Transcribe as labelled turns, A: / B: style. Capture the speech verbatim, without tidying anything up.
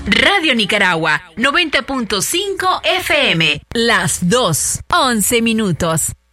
A: Radio Nicaragua, noventa punto cinco F M. Las dos, once minutos.